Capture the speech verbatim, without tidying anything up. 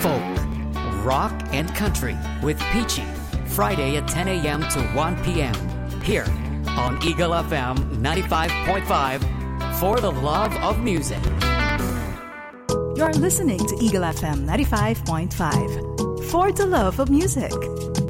folk, rock, and country with Peachy. Friday at ten a.m. to one p.m. here on Eagle F M ninety-five point five for the love of music. You're listening to Eagle F M ninety-five point five for the love of music.